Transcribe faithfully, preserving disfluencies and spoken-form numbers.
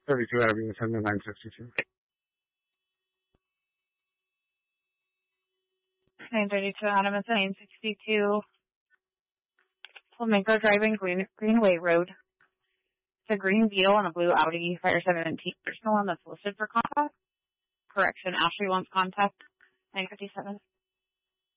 thirty-two Avenue, seventy-nine sixty-two. nine thirty-two Adam, it's nine sixty-two. Flamingo Driving, Green, Greenway Road. It's a green Beetle and a blue Audi Fire seventeen. There's no one that's listed for contact. Correction, Ashley wants contact. nine fifty-seven.